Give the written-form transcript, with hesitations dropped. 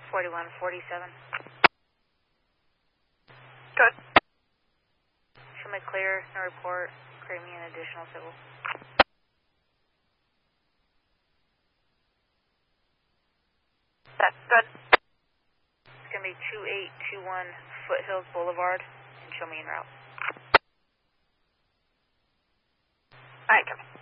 4147. Good. Show me clear, no report. Create me an additional civil. That's good. It's going to be 2821 Foothills Boulevard, and show me en route. Alright, copy.